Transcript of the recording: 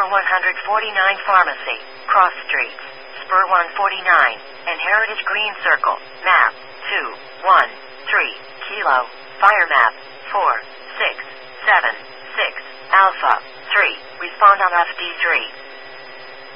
149 Pharmacy, Cross Streets, Spur 149, and Heritage Green Circle, map 213, Kilo, fire map 4676, Alpha 3, respond on FD3.